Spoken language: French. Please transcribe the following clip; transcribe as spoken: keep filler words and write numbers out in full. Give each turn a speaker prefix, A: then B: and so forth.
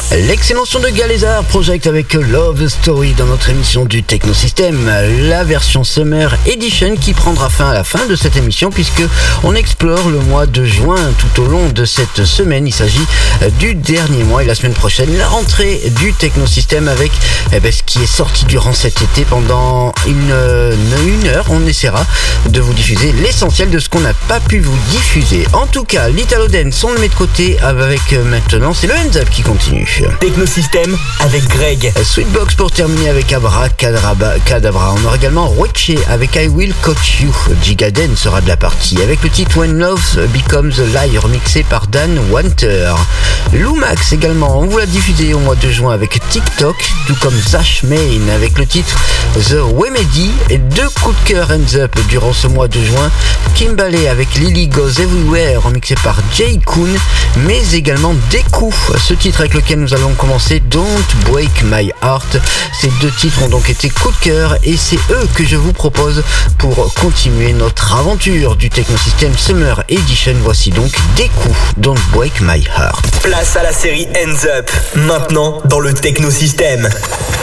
A: L'excellent son de Galézard Project avec Love Story dans notre émission du Technosystème, la version Summer Edition qui prendra fin à la fin de cette émission puisque on explore le mois de juin tout au long de cette semaine. Il s'agit du dernier mois et la semaine prochaine, la rentrée du Technosystème avec eh ben, ce qui est sorti durant cet été pendant une, une heure. On essaiera de vous diffuser l'essentiel de ce qu'on n'a pas pu vous diffuser. En tout cas, l'Italo Dance, on le met de côté avec maintenant, c'est le Hands Up qui continue.
B: Technosystème avec Greg.
A: Sweetbox pour terminer avec Abracadabra. On aura également Roche avec I Will Coach You. Gigaden sera de la partie avec le titre When Love Becomes a Lie remixé par Dan Wanter. Lumax également, on vous l'a diffusé au mois de juin avec TikTok, tout comme Zash Main avec le titre The Remedy. Et deux coups de cœur Hands Up durant ce mois de juin. Kimbalé avec Lily Goes Everywhere remixé par Jay Kuhn, mais également Deku, ce titre avec lequel nous allons commencer, Don't Break My Heart. Ces deux titres ont donc été coup de cœur et c'est eux que je vous propose pour continuer notre aventure du Technosystème Summer Edition. Voici donc Deku, Don't Break My Heart.
B: Place à la série Hands Up, maintenant dans le Technosystème.